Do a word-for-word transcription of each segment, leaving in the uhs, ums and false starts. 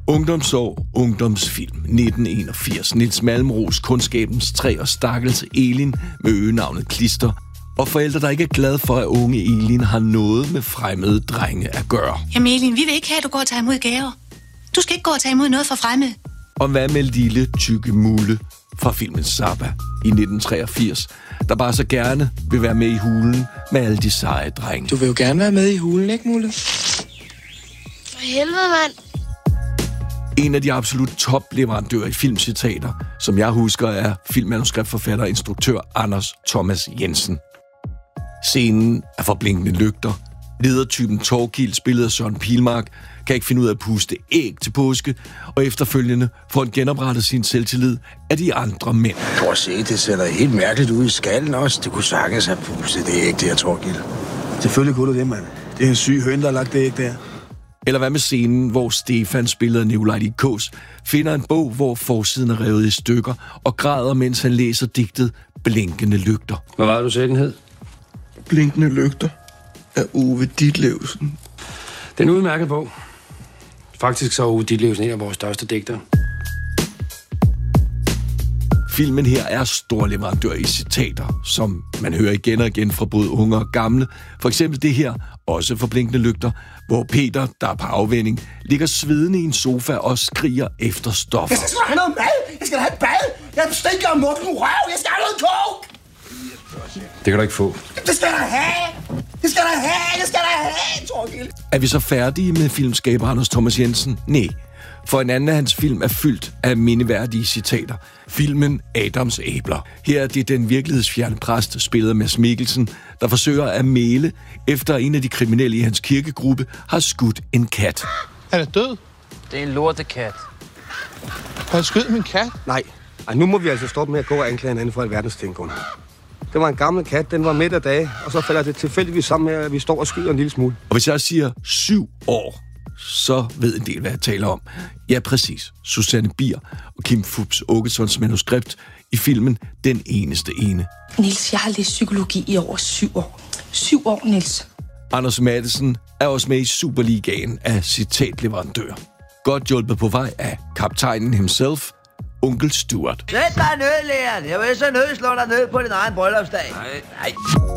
Ungdomsår, ungdomsfilm, nitten enogfirs. Niels Malmros, Kundskabens træ og stakkels Elin med øgenavnet Klister. Og forældre, der ikke er glade for, at unge Elin har noget med fremmede drenge at gøre. Jamen Elin, vi vil ikke have, at du går og tager imod gaver. Du skal ikke gå og tage imod noget fra fremmede. Og hvad med lille, tykke Mulle fra filmen Zappa i nitten treogfirs, der bare så gerne vil være med i hulen med alle de seje drenge. Du vil jo gerne være med i hulen, ikke Mulle? For helvede, mand. En af de absolut topleverandører i filmcitater, som jeg husker, er filmmanuskriptforfatter og instruktør Anders Thomas Jensen. Scenen er fra Blinkende Lygter. Ledertypen Torkild, spillet af Søren Pilmark, kan ikke finde ud af at puste æg til påske, og efterfølgende får han genoprettet sin selvtillid af de andre mænd. Prøv at se, det ser da helt mærkeligt ud i skallen også. Det kunne sagtens have pustet det æg der, Torkild. Selvfølgelig kunne du det, mand. Det er en syg høn, der har lagt det æg der. Eller hvad med scenen, hvor Stefan, spillet af Nikolaj Likås, finder en bog, hvor forsiden er revet i stykker, og græder, mens han læser digtet Blinkende Lygter. Hvad var det, du sagde, den hed? Blinkende Lygter af Ove Ditlevsen. Det er en udmærket bog. Faktisk så er Ove Ditlevsen en af vores største digtere. Filmen her er stor leverandør i citater, som man hører igen og igen fra både unge og gamle. For eksempel det her, også for Blinkende Lygter, hvor Peter, der er på afvænning, ligger svedende i en sofa og skriger efter stoffer. Jeg skal have noget mad! Jeg skal have et bad! Jeg stinker om munden røv! Jeg skal have noget coke! Det kan du ikke få. Det skal jeg have! Det skal jeg have! Det skal jeg have, Torgild! Er vi så færdige med filmskaber Anders Thomas Jensen? Nej. For en anden af hans film er fyldt af mindeværdige citater. Filmen Adams æbler. Her er det den virkelighedsfjerne præst, spillet af Mads Mikkelsen, der forsøger at mæle, efter en af de kriminelle i hans kirkegruppe har skudt en kat. Han er død. Det er en lortekat. Han skød min kat. Nej. Ej, nu må vi altså stoppe med at gå og anklage hinanden for alverdens ting, Gunnar. Det var en gammel kat, den var midt af dage, og så falder det tilfældigvis sammen med, at vi står og skyder en lille smule. Og hvis jeg siger syv år, så ved en del, hvad jeg taler om. Ja, præcis. Susanne Bier og Kim Fupz Åkessons manuskript i filmen Den eneste ene. Niels, jeg har læst psykologi i over syv år. Syv år, Niels. Anders Matthesen er også med i Superligaen af citatleverandør. Godt hjulpet på vej af kaptajnen himself, Onkel Stuart. Sæt dig ned, Leon. Jeg vil så nødt slå dig ned på din egen bryllupsdag. Nej, nej.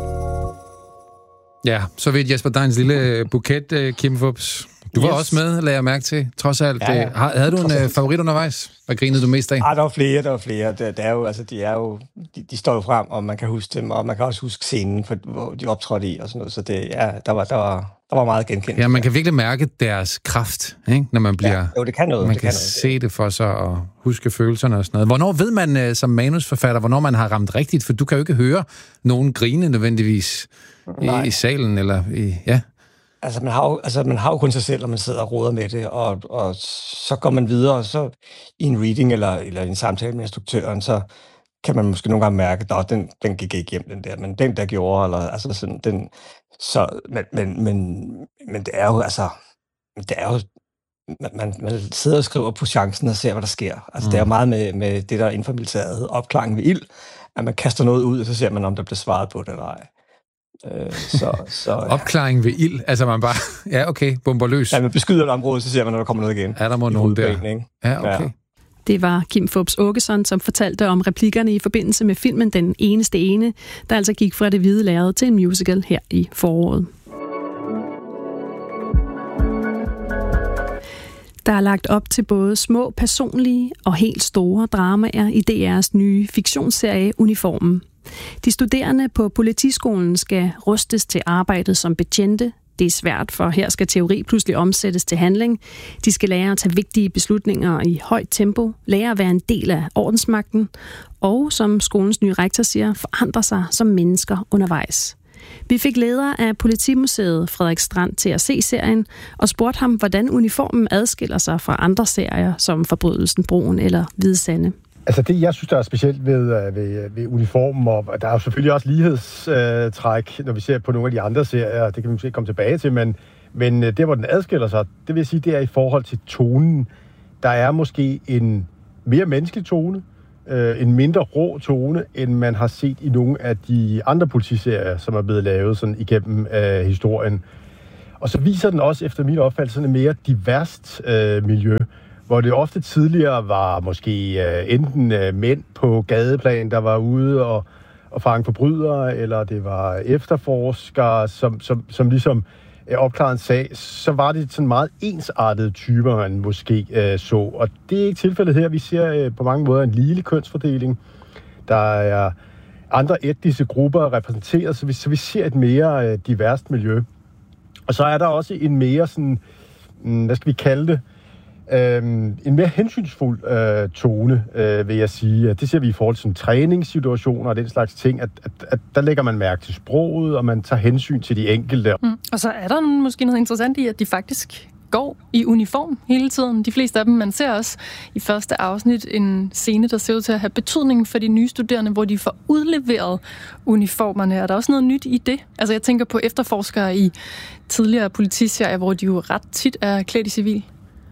Ja, så vidt Jesper Deins lille buket, Kim Fupz. Du var yes. også med, lagde jeg mærke til, trods alt. Ja, ja. Havde du en uh, favorit undervejs? Hvad grinede du mest af? Ah, der var flere, der var flere. Det, det er jo, altså, de, er jo, de, de står jo frem, og man kan huske dem, og man kan også huske scenen, for, hvor de optrådte i og sådan noget. Så det, ja, der var, der var, der var meget genkendt. Ja, man kan virkelig mærke deres kraft, ikke? Når man bliver... Ja, jo, det kan noget. Man det kan, kan noget. se det for sig og huske følelserne og sådan noget. Hvornår ved man uh, som manusforfatter, hvornår man har ramt rigtigt? For du kan jo ikke høre nogen grine nødvendigvis i, i salen, eller i... Ja. Altså man, har jo, altså, man har jo kun sig selv, når man sidder og roder med det, og, og så går man videre, og så i en reading eller, eller en samtale med instruktøren, så kan man måske nogle gange mærke, at den, den gik ikke hjem, den der, men den der gjorde, eller altså sådan, den, så, men, men, men, men det er jo, altså, det er jo, man, man sidder og skriver på chancen og ser, hvad der sker. Altså mm. det er jo meget med, med det, der inden for militæret opklaring ved ild, at man kaster noget ud, og så ser man, om der bliver svaret på det eller ej. Øh, så, så, ja. Opklaring ved ild, altså man bare, ja okay, bomber løs. Ja, man beskyder et område, så ser man, når der kommer noget igen. Er der må nogen der? Ja, okay. Ja. Det var Kim Fupz Åkesson, som fortalte om replikkerne i forbindelse med filmen Den eneste ene, der altså gik fra det hvide lærred til en musical her i foråret. Der er lagt op til både små personlige og helt store dramaer i D R's nye fiktionsserie Uniformen. De studerende på politiskolen skal rustes til arbejdet som betjente. Det er svært, for her skal teori pludselig omsættes til handling. De skal lære at tage vigtige beslutninger i højt tempo, lære at være en del af ordensmagten, og som skolens nye rektor siger, forandre sig som mennesker undervejs. Vi fik leder af Politimuseet, Frederik Strand, til at se serien, og spurgte ham, hvordan uniformen adskiller sig fra andre serier, som Forbrydelsen, Broen eller Hvide Sande. Altså det, jeg synes, der er specielt ved, ved, ved uniformen, og der er jo selvfølgelig også lighedstræk, når vi ser på nogle af de andre serier, det kan vi måske komme tilbage til, men, men det, hvor den adskiller sig, det vil sige, det er i forhold til tonen. Der er måske en mere menneskelig tone, øh, en mindre rå tone, end man har set i nogle af de andre politiserier, som er blevet lavet sådan igennem øh, historien. Og så viser den også, efter min opfattelse, sådan et mere diverst øh, miljø. hvor det ofte tidligere var måske øh, enten øh, mænd på gadeplan, der var ude og, og fange forbrydere, eller det var efterforskere, som, som, som ligesom øh, opklarede en sag, så var det sådan meget ensartede typer, man måske øh, så. Og det er ikke tilfældet her. Vi ser øh, på mange måder en lille kønsfordeling. Der er andre etniske grupper repræsenteret, så vi, så vi ser et mere øh, diverst miljø. Og så er der også en mere sådan, mm, hvad skal vi kalde det, øhm, en mere hensynsfuld øh, tone, øh, vil jeg sige. Det ser vi i forhold til sådan, træningssituationer og den slags ting, at, at, at der lægger man mærke til sproget, og man tager hensyn til de enkelte. Mm. Og så er der måske noget interessant i, at de faktisk går i uniform hele tiden. De fleste af dem, man ser også i første afsnit en scene, der ser ud til at have betydning for de nye studerende, hvor de får udleveret uniformerne. Er der også noget nyt i det? Altså jeg tænker på efterforskere i tidligere politiserier, hvor de jo ret tit er klædt i civil.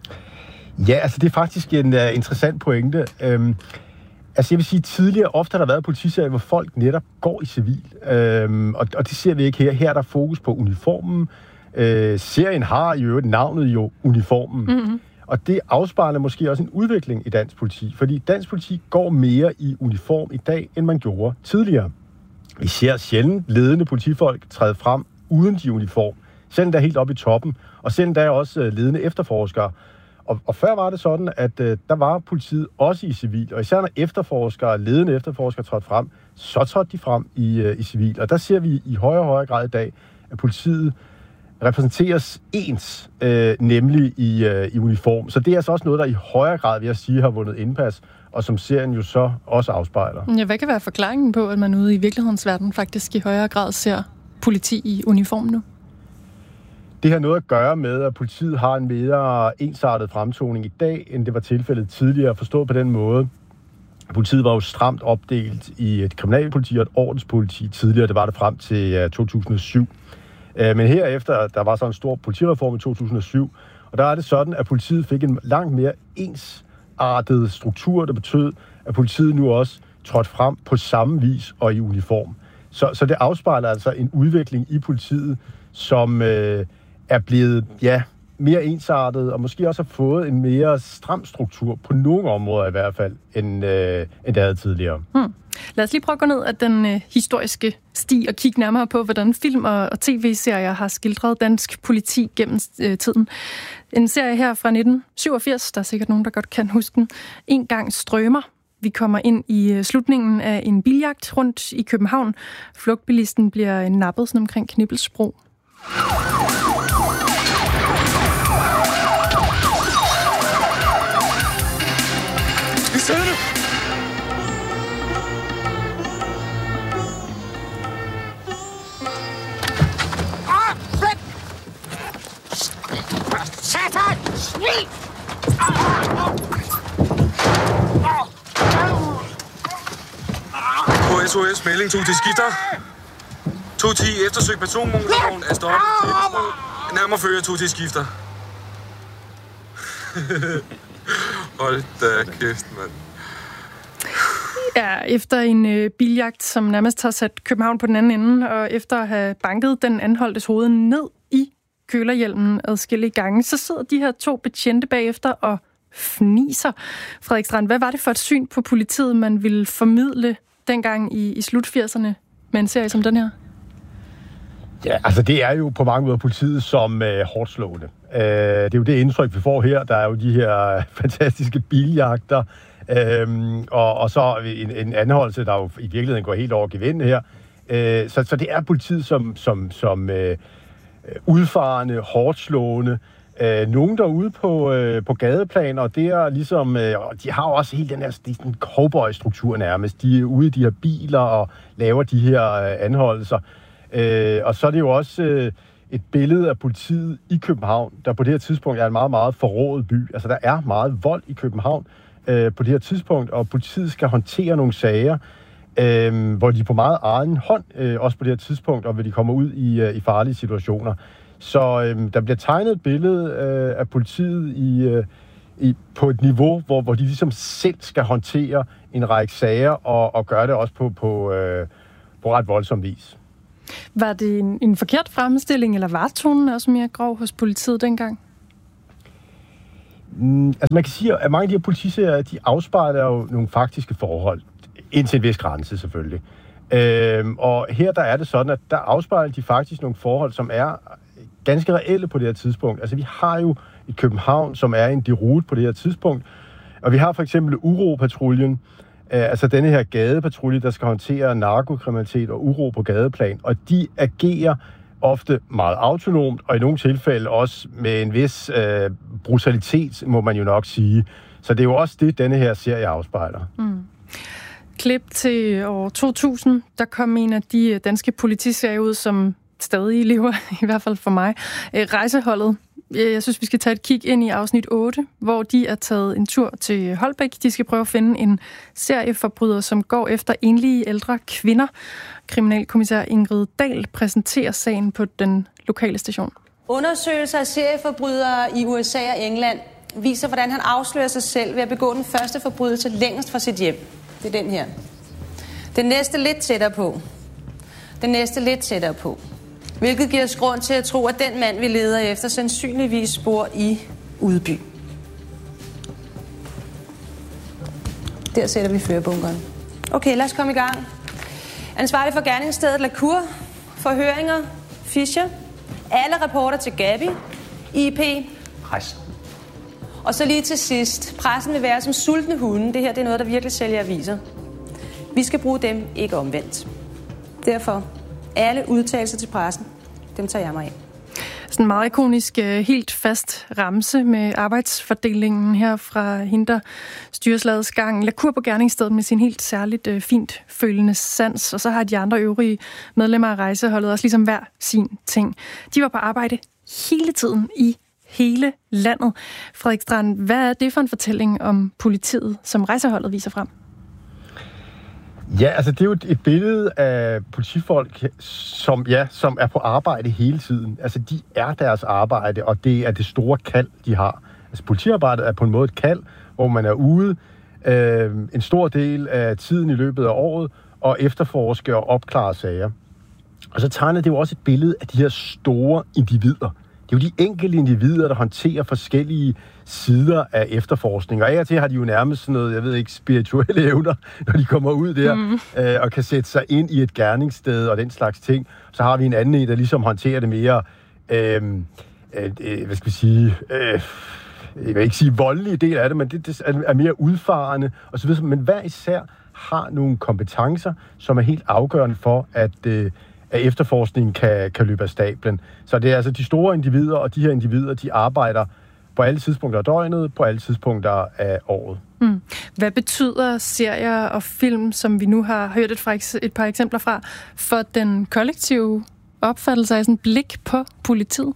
Ja, altså det er faktisk en uh, interessant pointe. Øhm, altså jeg vil sige, tidligere ofte har der været politiserier, hvor folk netop går i civil. Øhm, og, og det ser vi ikke her. Her er der fokus på uniformen. Øh, serien har i øvrigt navnet jo uniformen. Mm-hmm. Og det afspejler måske også en udvikling i dansk politi, fordi dansk politi går mere i uniform i dag, end man gjorde tidligere. Vi ser sjældent ledende politifolk træde frem uden de uniform, selv der helt oppe i toppen, og selv der også ledende efterforskere. Og, og før var det sådan, at øh, der var politiet også i civil, og især når efterforskere, ledende efterforskere trådte frem, så trådte de frem i, øh, i civil. Og der ser vi i højere og højere grad i dag, at politiet repræsenteres ens, øh, nemlig i, øh, i uniform. Så det er altså også noget, der i højere grad, vil jeg sige, har vundet indpas, og som serien jo så også afspejler. Ja, hvad kan være forklaringen på, at man ude i virkelighedens verden faktisk i højere grad ser politi i uniform nu? Det har noget at gøre med, at politiet har en mere ensartet fremtoning i dag, end det var tilfældet tidligere. Forstået på den måde. Politiet var jo stramt opdelt i et kriminalpoliti og et ordenspoliti tidligere. Det var det frem til uh, to tusind og syv. Men herefter, der var så en stor politireform i to tusind og syv, og der er det sådan, at politiet fik en langt mere ensartet struktur, der betød, at politiet nu også trådte frem på samme vis og i uniform. Så, så det afspejler altså en udvikling i politiet, som øh, er blevet ja, mere ensartet, og måske også har fået en mere stram struktur, på nogle områder i hvert fald, end, øh, end det havde tidligere. Hmm. Lad os lige prøve at gå ned ad den øh, historiske sti og kigge nærmere på, hvordan film og, og tv-serier har skildret dansk politi gennem øh, tiden. En serie her fra nitten syvogfirs, der er sikkert nogen, der godt kan huske den. En gang strømer. Vi kommer ind i øh, slutningen af en biljagt rundt i København. Flugtbilisten bliver nappet sådan omkring Knibbelsbro. Vi ser det! Satan! Svin! På S O S melding to ti skifter. to ti eftersøg personmotoren er stoppet. Nærmere fører to ti skifter. Hold da kæft, mand. Ja, efter en øh, biljagt, som nærmest har sat København på den anden ende, og efter at have banket den anholdtes hoved ned i kølerhjelmen adskillige gange, så sidder de her to betjente bagefter og fniser. Frederik Strand, hvad var det for et syn på politiet, man ville formidle dengang i, i slut firserne med en serie som den her? Ja, altså det er jo på mange måder politiet som øh, hårdt slående. Øh, det er jo det indtryk, vi får her. Der er jo de her fantastiske biljagter, øh, og, og så en, en anholdelse, der jo i virkeligheden går helt over gevind her. Øh, så, så det er politiet som, som, som øh, udfarende, hårdt slående. Øh, nogen der er ude på, øh, på gadeplan, og det er ligesom, øh, de har jo også hele den her sådan cowboy-struktur nærmest. De er ude i de her biler og laver de her øh, anholdelser. Øh, og så er det jo også øh, et billede af politiet i København, der på det her tidspunkt er en meget, meget forrådet by. Altså der er meget vold i København øh, på det her tidspunkt, og politiet skal håndtere nogle sager, øh, hvor de er på meget egen hånd, øh, også på det her tidspunkt, og hvor de kommer ud i, øh, i farlige situationer. Så øh, der bliver tegnet et billede øh, af politiet i, øh, i, på et niveau, hvor, hvor de ligesom selv skal håndtere en række sager, og, og gøre det også på, på, øh, på ret voldsom vis. Var det en, en forkert fremstilling, eller var tonen også mere grov hos politiet dengang? Mm, altså man kan sige, at mange af de her politiserier, de afspejler jo nogle faktiske forhold, indtil en vis grænse selvfølgelig. Øhm, og her der er det sådan, at der afspejler de faktisk nogle forhold, som er ganske reelle på det her tidspunkt. Altså vi har jo i København, som er en deroute på det her tidspunkt, og vi har for eksempel Uropatruljen, øh, altså denne her gadepatrulje, der skal håndtere narkokriminalitet og uro på gadeplan, og de agerer ofte meget autonomt, og i nogle tilfælde også med en vis øh, brutalitet, må man jo nok sige. Så det er jo også det, denne her serie afspejler. Mm. Klip til år to tusind, der kom en af de danske politiserier ud, som stadig lever, i hvert fald for mig. Rejseholdet. Jeg synes, vi skal tage et kig ind i afsnit otte, hvor de er taget en tur til Holbæk. De skal prøve at finde en serieforbryder, som går efter enlige ældre kvinder. Kriminalkommissær Ingrid Dahl præsenterer sagen på den lokale station. Undersøgelser af serieforbrydere i U S A og England viser, hvordan han afslører sig selv ved at begå den første forbrydelse længst fra sit hjem. Det er den her. Den næste lidt tættere på. Den næste lidt tættere på. Hvilket giver os grund til at tro, at den mand, vi leder efter, sandsynligvis bor i Udby. Der sætter vi førerbunkeren. Okay, lad os komme i gang. Ansvarlig for gerningsstedet Lacour. Forhøringer. Fischer. Alle rapporter til Gabi. I P. Pres. Og så lige til sidst. Pressen vil være som sultne hunde. Det her det er noget, der virkelig sælger aviser. Vi skal bruge dem, ikke omvendt. Derfor, alle udtalelser til pressen, dem tager jeg mig af. Sådan en meget ikonisk, helt fast ramse med arbejdsfordelingen her fra hende, der styrer slagets gang. Lacour på gerningsstedet med sin helt særligt øh, fint følende sans, og så har de andre øvrige medlemmer af rejseholdet også ligesom hver sin ting. De var på arbejde hele tiden i hele landet. Frederik Strand, hvad er det for en fortælling om politiet, som rejseholdet viser frem? Ja, altså det er jo et, et billede af politifolk, som, ja, som er på arbejde hele tiden. Altså de er deres arbejde, og det er det store kald, de har. Altså politiarbejdet er på en måde et kald, hvor man er ude øh, en stor del af tiden i løbet af året, og efterforske og opklare sager. Og så tegner det jo også et billede af de her store individer. Det er jo de enkelte individer, der håndterer forskellige sider af efterforskning. Og af og til har de jo nærmest sådan noget, jeg ved ikke, spirituelle evner, når de kommer ud der mm. øh, og kan sætte sig ind i et gerningssted og den slags ting. Så har vi en anden, der ligesom håndterer det mere, øh, øh, hvad skal vi sige, øh, jeg vil ikke sige voldelige del af det, men det, det er mere udfarende og så videre. Men hver især har nogle kompetencer, som er helt afgørende for, at øh, at efterforskningen kan, kan løbe af stablen. Så det er altså de store individer, og de her individer, de arbejder på alle tidspunkter af døgnet, på alle tidspunkter af året. Mm. Hvad betyder serier og film, som vi nu har hørt et, fra, et par eksempler fra, for den kollektive opfattelse af sådan et blik på politiet?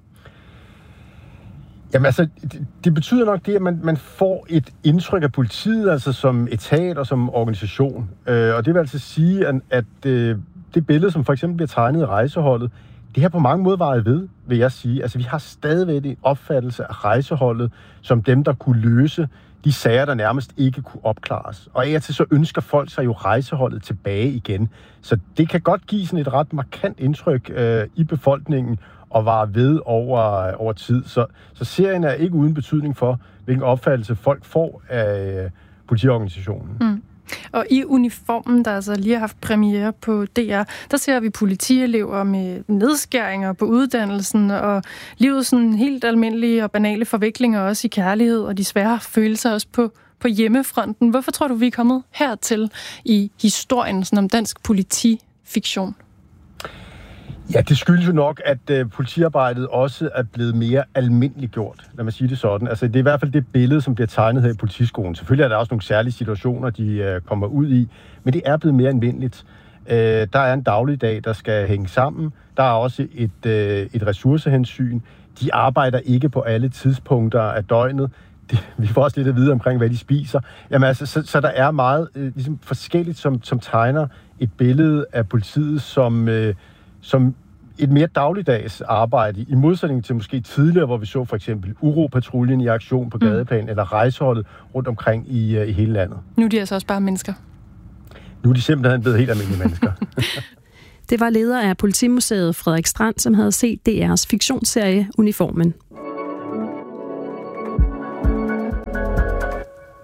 Jamen altså, det, det betyder nok det, at man, man får et indtryk af politiet, altså som etat og som organisation. Øh, og det vil altså sige, at, at øh, det billede, som for eksempel bliver tegnet i rejseholdet, det her på mange måder varet ved, vil jeg sige. Altså, vi har stadigvæk en opfattelse af rejseholdet som dem, der kunne løse de sager, der nærmest ikke kunne opklares. Og af og til så ønsker folk sig jo rejseholdet tilbage igen. Så det kan godt give sådan et ret markant indtryk øh, i befolkningen og vare ved over, over tid. Så, så serien er ikke uden betydning for, hvilken opfattelse folk får af øh, politiorganisationen. Mm. Og i uniformen, der altså lige har haft premiere på D R, der ser vi politielever med nedskæringer på uddannelsen, og livet sådan helt almindelige og banale forviklinger også i kærlighed, og de svære følelser også på, på hjemmefronten. Hvorfor tror du, vi er kommet hertil i historien sådan om dansk politifiktion? Ja, det skyldes jo nok, at øh, politiarbejdet også er blevet mere almindeligt gjort. Lad mig sige det sådan. Altså, det er i hvert fald det billede, som bliver tegnet her i politiskolen. Selvfølgelig er der også nogle særlige situationer, de øh, kommer ud i, men det er blevet mere almindeligt. Øh, der er en dagligdag, der skal hænge sammen. Der er også et, øh, et ressourcehensyn. De arbejder ikke på alle tidspunkter af døgnet. Det, vi får også lidt at vide omkring, hvad de spiser. Jamen, altså, så, så der er meget øh, ligesom forskelligt, som, som tegner et billede af politiet, som... Øh, som et mere dagligdags arbejde, i modsætning til måske tidligere, hvor vi så for eksempel Uropatruljen i aktion på gadeplan, mm. eller rejseholdet rundt omkring i, i hele landet. Nu er de altså også bare mennesker. Nu er de simpelthen blevet helt almindelige mennesker. Det var leder af Politimuseet Frederik Strand, som havde set D R's fiktionsserie Uniformen.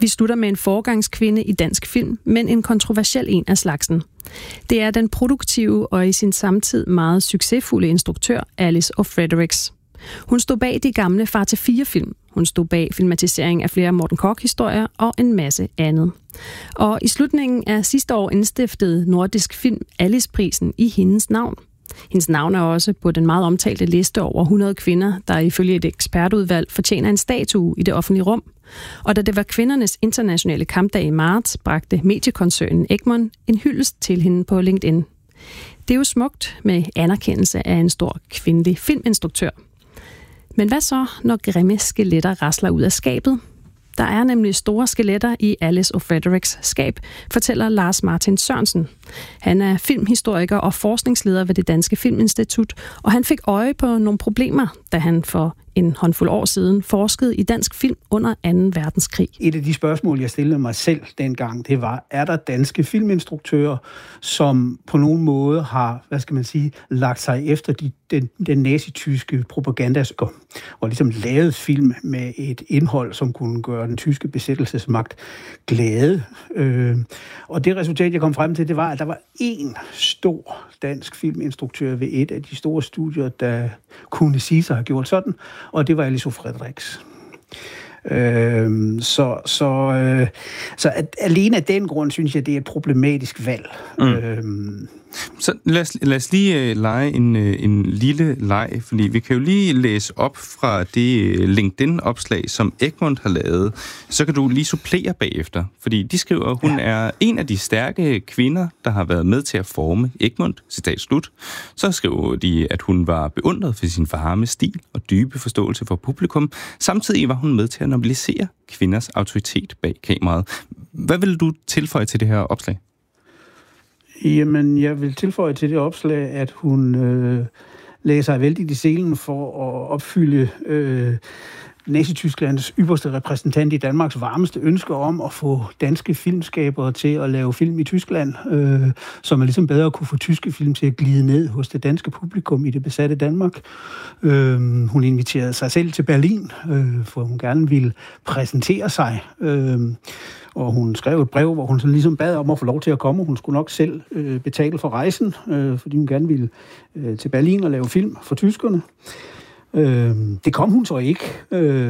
Vi slutter med en foregangskvinde i dansk film, men en kontroversiel en af slagsen. Det er den produktive og i sin samtid meget succesfulde instruktør Alice O'Fredericks. Hun stod bag de gamle Far til fire film. Hun stod bag filmatisering af flere Morten Korch-historier og en masse andet. Og i slutningen af sidste år indstiftede Nordisk Film Alice-prisen i hendes navn. Hendes navn er også på den meget omtalte liste over hundrede kvinder, der ifølge et ekspertudvalg fortjener en statue i det offentlige rum. Og da det var kvindernes internationale kampdag i marts, bragte mediekoncernen Egmont en hyldest til hende på LinkedIn. Det er jo smukt med anerkendelse af en stor kvindelig filminstruktør. Men hvad så, når grimme skeletter rasler ud af skabet? Der er nemlig store skeletter i Alice O'Fredericks skab, fortæller Lars Martin Sørensen. Han er filmhistoriker og forskningsleder ved det Danske Filminstitut, og han fik øje på nogle problemer, da han for en håndfuld år siden forskede i dansk film under anden verdenskrig. Et af de spørgsmål, jeg stillede mig selv dengang, det var, er der danske filminstruktører, som på nogen måde har, hvad skal man sige, lagt sig efter de, den, den nazityske propagandaskår, og ligesom lavet film med et indhold, som kunne gøre den tyske besættelsesmagt glade. Øh, og det resultat, jeg kom frem til, det var, at der var én stor dansk filminstruktør ved et af de store studier, der kunne sige sig have gjort sådan, og det var Alice O'Fredericks. Øh, så så, øh, så at, alene af den grund, synes jeg, det er et problematisk valg. Mm. Øh, Så lad os, lad os lige uh, lege en, uh, en lille leg, fordi vi kan jo lige læse op fra det uh, LinkedIn-opslag, som Egmont har lavet. Så kan du lige supplere bagefter, fordi de skriver, at hun ja. er en af de stærke kvinder, der har været med til at forme Egmont, citat slut. Så skriver de, at hun var beundret for sin varme stil og dybe forståelse for publikum. Samtidig var hun med til at normalisere kvinders autoritet bag kameraet. Hvad vil du tilføje til det her opslag? Jamen, jeg vil tilføje til det opslag, at hun øh, lagde sig vældigt i selen for at opfylde øh, Nazi-Tysklands ypperste repræsentant i Danmarks varmeste ønske om at få danske filmskabere til at lave film i Tyskland, øh, så man ligesom bedre kunne få tyske film til at glide ned hos det danske publikum i det besatte Danmark. Øh, hun inviterede sig selv til Berlin, øh, for hun gerne ville præsentere sig. Øh, Og hun skrev et brev, hvor hun så ligesom bad om at få lov til at komme. Hun skulle nok selv øh, betale for rejsen, øh, fordi hun gerne ville øh, til Berlin og lave film for tyskerne. Øh, det kom hun så ikke øh,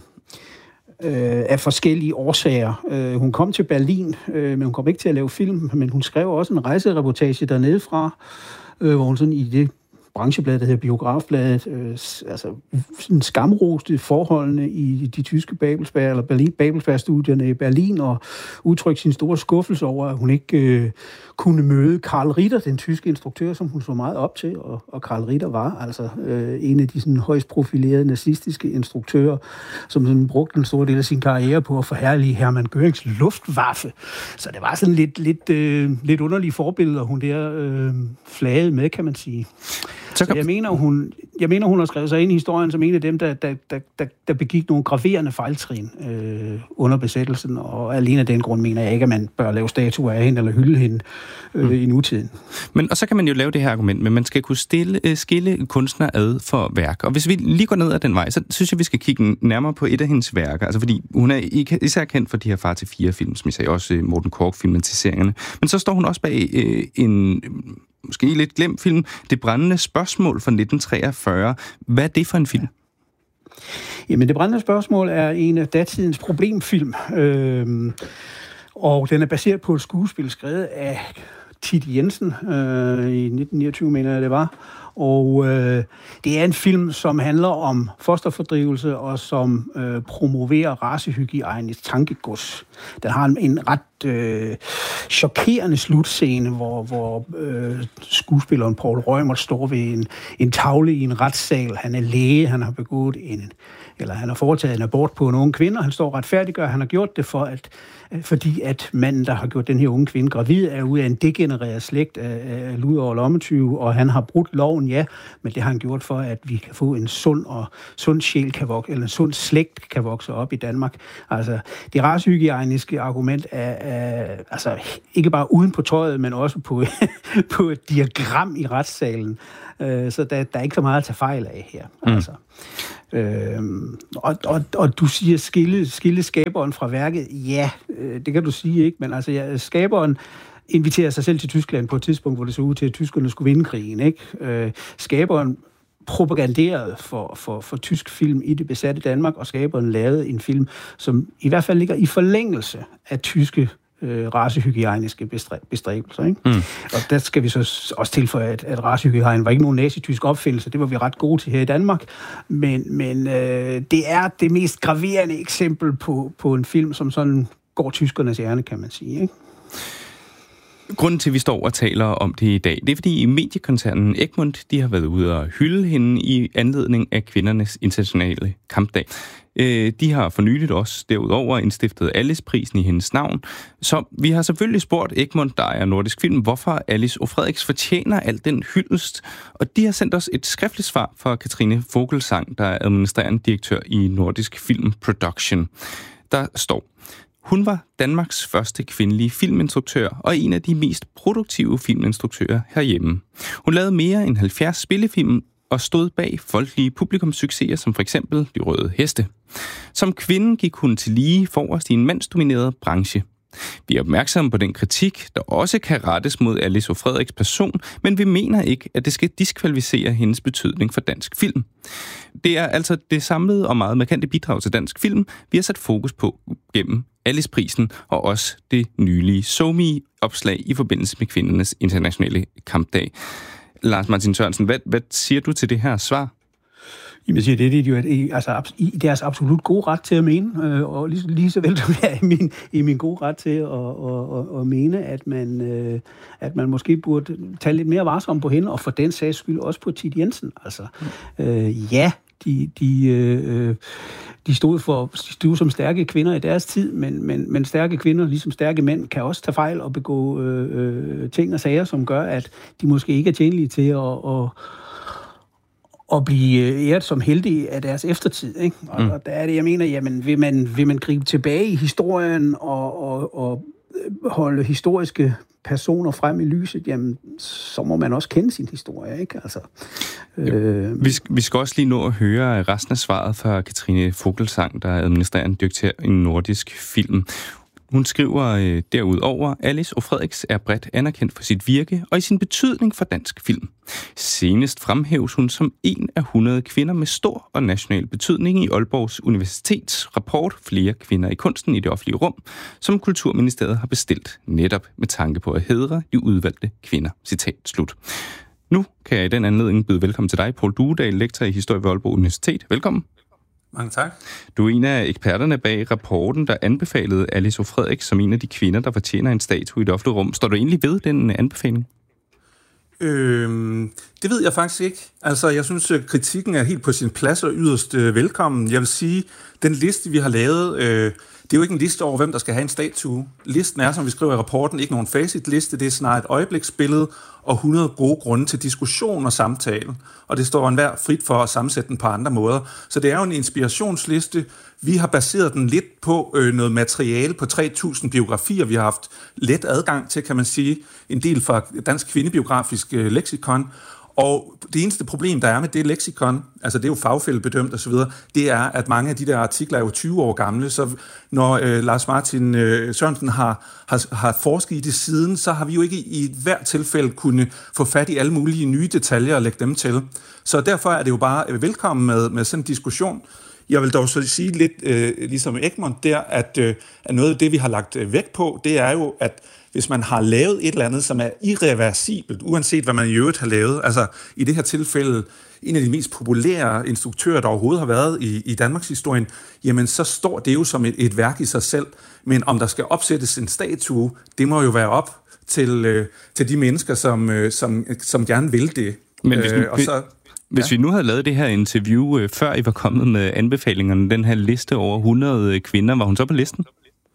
øh, af forskellige årsager. Øh, hun kom til Berlin, øh, men hun kom ikke til at lave film. Men hun skrev også en rejsereportage dernede fra, øh, hvor hun sådan i det brancheblad, der hedder Biografbladet, øh, altså sådan skamroste forholdene i de tyske Babelsberg, eller Berlin, Babelsberg-studierne i Berlin, og udtrykte sin store skuffelse over, at hun ikke øh, kunne møde Karl Ritter, den tyske instruktør, som hun så meget op til, og, og Karl Ritter var altså øh, en af de sådan højst profilerede nazistiske instruktører, som sådan brugte en stor del af sin karriere på at forherlige Hermann Görings Luftwaffe. Så det var sådan lidt, lidt, øh, lidt underlige forbilleder, hun der øh, flagede med, kan man sige. Så jeg mener, hun, jeg mener, hun har skrevet sig ind i historien som en af dem, der, der, der, der, der begik nogle graverende fejltrin øh, under besættelsen, og alene af den grund mener jeg ikke, at man bør lave statuer af hende eller hylde hende øh, mm. i nutiden. Men, og så kan man jo lave det her argument, men man skal kunne stille, øh, skille kunstner ad for værk. Og hvis vi lige går ned ad den vej, så synes jeg, vi skal kigge nærmere på et af hendes værker. Altså fordi hun er især kendt for de her Far til fire film, som I sagde, også Morten Korch-filmatiseringerne. Men så står hun også bag øh, en måske lidt glemt film, Det brændende spørgsmål fra nitten treogfyrre. Hvad er det for en film? Jamen, Det brændende spørgsmål er en af datidens problemfilm, øh, og den er baseret på et skuespil skrevet af Thit Jensen øh, i nitten niogtyve, mener jeg det var. Og øh, det er en film, som handler om fosterfordrivelse og som øh, promoverer racehygiejnisk tankegods. Den har en, en ret øh, chokerende slutscene, hvor, hvor øh, skuespilleren Paul Reumert står ved en, en tavle i en retssal. Han er læge, han har begået en, eller han har foretaget en abort på en ung kvinde, og han står retfærdiggør, han har gjort det for at fordi at manden, der har gjort den her unge kvinde gravid, er ude af en degenereret slægt af, af luder og lommetyve, og han har brudt loven ja, men det har han gjort for, at vi kan få en sund og sund sjæl kan vokse, eller en sund slægt kan vokse op i Danmark. Altså, det racehygiejniske argument er, er altså ikke bare uden på tøjet, men også på, på et diagram i retssalen. Så der, der er ikke så meget at tage fejl af her. Mm. Altså. Øhm, og, og, og du siger skille, skille skaberen fra værket. Ja, det kan du sige, ikke? Men altså, ja, skaberen inviterer sig selv til Tyskland på et tidspunkt, hvor det så ud til, at tyskerne skulle vinde krigen, ikke? Øh, skaberen propaganderede for, for, for tysk film i det besatte Danmark, og skaberen lavede en film, som i hvert fald ligger i forlængelse af tyske øh, racehygiejniske bestræbelser. Ikke? Mm. Og der skal vi så også tilføje, at, at racehygiejne var ikke nogen nazitysk opfindelse. Det var vi ret gode til her i Danmark. Men, men øh, det er det mest graverende eksempel på, på en film, som sådan går tyskernes hjerne, kan man sige. Ikke? Grunden til, at vi står og taler om det i dag, det er, fordi mediekoncernen Egmont, de har været ude og hylde hende i anledning af kvindernes internationale kampdag. De har for nyligt også derudover indstiftet Alice-prisen i hendes navn. Så vi har selvfølgelig spurgt Egmont, der er Nordisk Film, hvorfor Alice O. Fredericks fortjener al den hyldest. Og de har sendt os et skriftligt svar fra Katrine Vogelsang, der er administrerende direktør i Nordisk Film Production. Der står: Hun var Danmarks første kvindelige filminstruktør og en af de mest produktive filminstruktører herhjemme. Hun lavede mere end halvfjerds spillefilm og stod bag folkelige publikumssucceser som for eksempel De Røde Heste. Som kvinde gik hun til lige forrest i en mandsdomineret branche. Vi er opmærksomme på den kritik, der også kan rettes mod Alice O. Frederiks person, men vi mener ikke, at det skal diskvalificere hendes betydning for dansk film. Det er altså det samlede og meget markante bidrag til dansk film, vi har sat fokus på gennem Alice-prisen og også det nylige SoMe-opslag i forbindelse med kvindernes internationale kampdag. Lars Martin Sørensen, hvad, hvad siger du til det her svar? Jeg siger, det er jo altså, i deres absolut gode ret til at mene, øh, og lige, lige så vel som jeg er i min, i min gode ret til at, at, at, at mene, at man, øh, at man måske burde tage lidt mere varsom på hende, og for den sags skyld også på Thit Jensen. Altså, øh, ja, de, de, øh, de stod for de stod som stærke kvinder i deres tid, men, men, men stærke kvinder, ligesom stærke mænd, kan også tage fejl og begå øh, ting og sager, som gør, at de måske ikke er tjenlige til at, at og blive æret som heldige af deres eftertid. Ikke? Og, mm. og der er det, jeg mener, jamen, vil man, vil man gribe tilbage i historien og, og, og holde historiske personer frem i lyset, jamen, så må man også kende sin historie, ikke? Altså, øh... vi, skal, vi skal også lige nå at høre resten af svaret fra Katrine Vogelsang, der er administrerende direktør i Nordisk Film. Hun skriver øh, derudover, Alice O. Frederiks er bredt anerkendt for sit virke og i sin betydning for dansk film. Senest fremhæves hun som en af hundrede kvinder med stor og national betydning i Aalborgs Universitets rapport Flere kvinder i kunsten i det offentlige rum, som Kulturministeriet har bestilt netop med tanke på at hædre de udvalgte kvinder. Citat slut. Nu kan jeg i den anledning byde velkommen til dig, Poul Duedal, lektor i historie ved Aalborg Universitet. Velkommen. Mange tak. Du er en af eksperterne bag rapporten, der anbefalede Alice O. Frederik som en af de kvinder, der fortjener en statue i det offentlige rum. Står du egentlig ved den anbefaling? Øhm, det ved jeg faktisk ikke. Altså, jeg synes, at kritikken er helt på sin plads og yderst øh, velkommen. Jeg vil sige, den liste, vi har lavet, øh, det er jo ikke en liste over, hvem der skal have en statue. Listen er, som vi skriver i rapporten, ikke nogen facitliste. Det er snarere et øjebliksbillede og hundrede gode grunde til diskussion og samtale. Og det står enhver frit for at sammensætte den på andre måder. Så det er jo en inspirationsliste. Vi har baseret den lidt på øh, noget materiale på tre tusind biografier. Vi har haft let adgang til, kan man sige, en del fra Dansk Kvindebiografisk øh, leksikon. Og det eneste problem, der er med det leksikon, altså det er jo fagfællebedømt osv., det er, at mange af de der artikler er jo tyve år gamle, så når øh, Lars Martin øh, Sørensen har, har, har forsket i det siden, så har vi jo ikke i hvert tilfælde kunne få fat i alle mulige nye detaljer og lægge dem til. Så derfor er det jo bare velkommen med, med sådan en diskussion. Jeg vil dog så sige lidt, øh, ligesom Egmont der, at, øh, at noget af det, vi har lagt øh, vægt på, det er jo, at hvis man har lavet et eller andet, som er irreversibelt, uanset hvad man i øvrigt har lavet, altså i det her tilfælde en af de mest populære instruktører, der overhovedet har været i, i Danmarks historien, jamen så står det jo som et, et værk i sig selv. Men om der skal opsættes en statue, det må jo være op til, øh, til de mennesker, som, øh, som, som gerne vil det. Men hvis, øh, og så, hvis ja. vi nu havde lavet det her interview, øh, før I var kommet med anbefalingerne, den her liste over hundrede kvinder, var hun så på listen?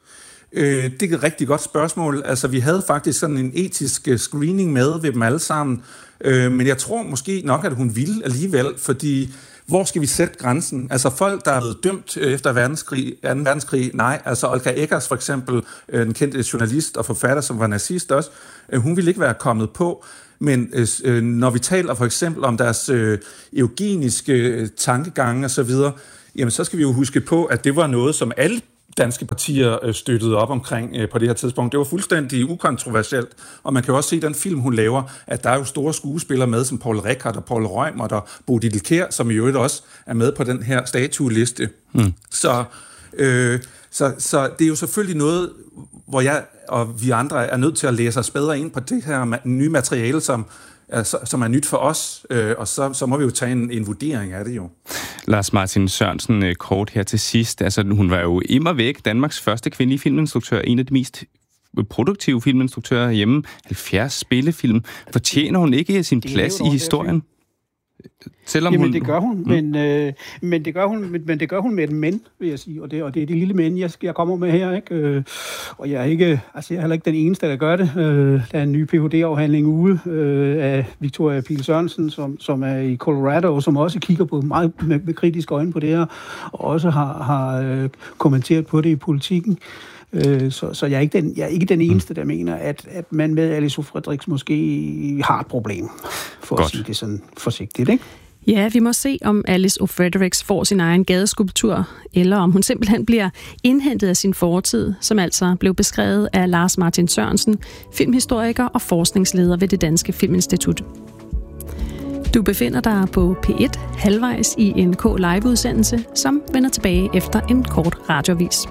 Øh, det er et rigtig godt spørgsmål. Altså, vi havde faktisk sådan en etisk screening med ved dem alle sammen, øh, men jeg tror måske nok, at hun ville alligevel, fordi hvor skal vi sætte grænsen? Altså folk, der er blevet dømt efter verdenskrig, anden verdenskrig, nej. Altså Olga Eggers for eksempel, den kendte journalist og forfatter, som var nazist også, hun ville ikke være kommet på. Men øh, når vi taler for eksempel om deres øh, eugeniske tankegange og så videre, jamen så skal vi jo huske på, at det var noget, som alle danske partier støttede op omkring øh, på det her tidspunkt. Det var fuldstændig ukontroversielt, og man kan jo også se i den film, hun laver, at der er jo store skuespillere med, som Paul Rickard og Paul Reumert og Bodil Kjær, som i øvrigt også er med på den her statueliste. Mm. Så, øh, så, så det er jo selvfølgelig noget, hvor jeg og vi andre er nødt til at læse os bedre ind på det her nye materiale, som som er nyt for os, øh, og så, så må vi jo tage en, en vurdering af det jo. Lars Martin Sørensen, kort her til sidst. Altså, hun var jo immer væk Danmarks første kvindelige filminstruktør, en af de mest produktive filminstruktører hjemme, halvfjerds spillefilm. Fortjener hun ikke sin plads i historien? Selvom Jamen hun... det gør hun, mm. men, øh, men, det gør hun men, men det gør hun med et men, vil jeg sige, og det, og det er det lille men, jeg, jeg kommer med her, ikke? Øh, og jeg er ikke, altså jeg er heller ikke den eneste, der gør det. Øh, der er en ny P H D-afhandling ude øh, af Victoria Pihl Sørensen, som, som er i Colorado, som også kigger på meget med, med kritiske øjne på det her, og også har, har øh, kommenteret på det i Politikken. Så, så jeg, er ikke den, jeg er ikke den eneste, der mener, at, at man med Alice Fredericks måske har et problem, for Godt. At sige det sådan forsigtigt, ikke? Ja, vi må se, om Alice O'Fredericks får sin egen gadeskulptur, eller om hun simpelthen bliver indhentet af sin fortid, som altså blev beskrevet af Lars Martin Sørensen, filmhistoriker og forskningsleder ved Det Danske Filminstitut. Du befinder dig på P et halvvejs i en K-live-udsendelse, som vender tilbage efter en kort radioavis.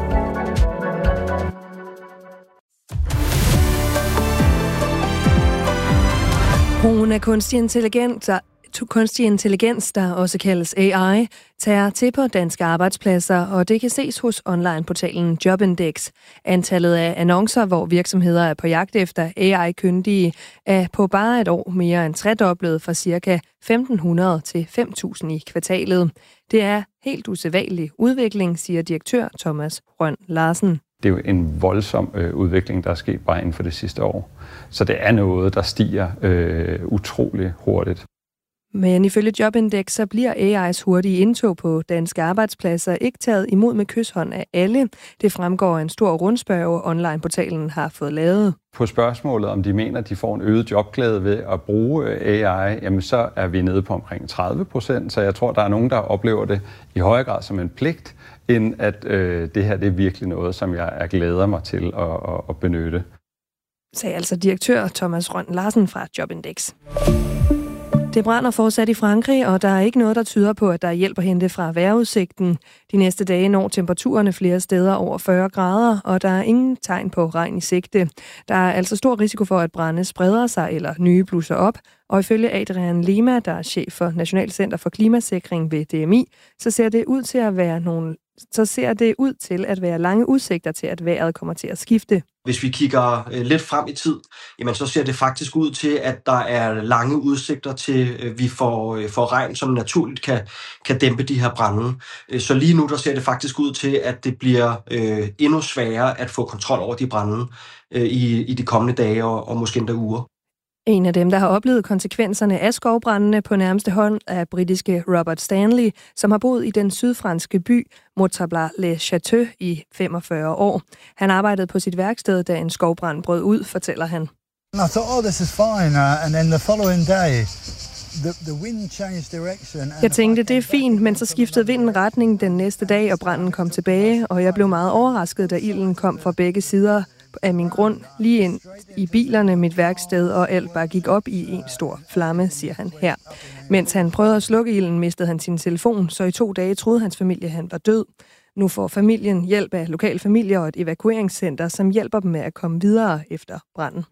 Brugen af kunstig intelligens, kunstig intelligens, der også kaldes A I, tager til på danske arbejdspladser, og det kan ses hos onlineportalen Jobindex. Antallet af annoncer, hvor virksomheder er på jagt efter A I-kyndige, er på bare et år mere end tredoblet fra ca. femten hundrede til fem tusind i kvartalet. Det er helt usædvanlig udvikling, siger direktør Thomas Rønn Larsen. Det er jo en voldsom øh, udvikling, der er sket bare inden for det sidste år. Så det er noget, der stiger øh, utrolig hurtigt. Men ifølge Jobindex, så bliver A I's hurtige indtog på danske arbejdspladser ikke taget imod med kysshånd af alle. Det fremgår af en stor rundspørge, onlineportalen har fået lavet. På spørgsmålet, om de mener, at de får en øget jobglæde ved at bruge A I, jamen så er vi nede på omkring tredive procent. Så jeg tror, der er nogen, der oplever det i højere grad som en pligt, end at øh, det her det er virkelig noget, som jeg er glæder mig til at, at, at benytte. Sagde altså direktør Thomas Rønn Larsen fra Jobindex. Det brænder fortsat i Frankrig, og der er ikke noget, der tyder på, at der er hjælp at hente fra vejrudsigten. De næste dage når temperaturerne flere steder over fyrre grader, og der er ingen tegn på regn i sigte. Der er altså stor risiko for, at brande spreder sig eller nye blusser op, og ifølge Adrian Lima, der er chef for Nationalcenter for Klimasikring ved D M I, så ser det ud til at være nogle så ser det ud til at være lange udsigter til, at vejret kommer til at skifte. Hvis vi kigger øh, lidt frem i tid, jamen så ser det faktisk ud til, at der er lange udsigter til, at øh, vi får, øh, får regn, som naturligt kan, kan dæmpe de her brande. Så lige nu der ser det faktisk ud til, at det bliver øh, endnu sværere at få kontrol over de brande øh, i, i de kommende dage og, og måske endda uger. En af dem, der har oplevet konsekvenserne af skovbrandene på nærmeste hånd, er britiske Robert Stanley, som har boet i den sydfranske by Montablac-le-Château i femogfyrre år. Han arbejdede på sit værksted, da en skovbrand brød ud, fortæller han. I thought, oh, this is fine, uh, and then the following day, the, the wind changed direction. Jeg tænkte, det er fint, men så skiftede vinden retning den næste dag, og branden kom tilbage, og jeg blev meget overrasket, da ilden kom fra begge sider af min grund, lige ind i bilerne, mit værksted, og alt bare gik op i en stor flamme, siger han her. Mens han prøvede at slukke ilden, mistede han sin telefon, så i to dage troede hans familie, at han var død. Nu får familien hjælp af lokale familier og et evakueringscenter, som hjælper dem med at komme videre efter branden.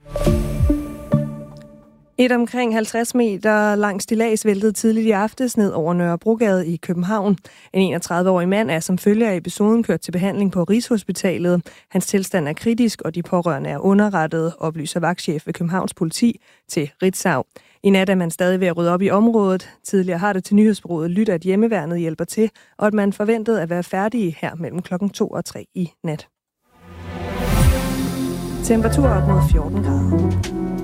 Et omkring halvtreds meter langt stillads væltede tidligt i aftes ned over Nørrebrogade i København. En enogtredive-årig mand er som følge af episoden kørt til behandling på Rigshospitalet. Hans tilstand er kritisk, og de pårørende er underrettet, oplyser vagtchef ved Københavns politi til Ritzau. I nat er man stadig ved at rydde op i området. Tidligere har det til nyhedsbureauet lyttet, at hjemmeværnet hjælper til, og at man forventede at være færdige her mellem klokken to og tre i nat. Temperatur op mod fjorten grader.